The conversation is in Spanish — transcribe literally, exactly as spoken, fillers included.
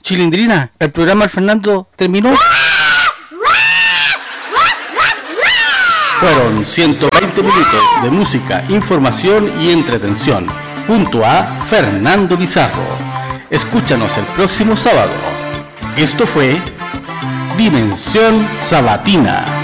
Chilindrina, ¿el programa del Fernando terminó? Fueron ciento veinte minutos de música, información y entretención, junto a Fernando Bizarro. Escúchanos el próximo sábado. Esto fue Dimensión Sabatina.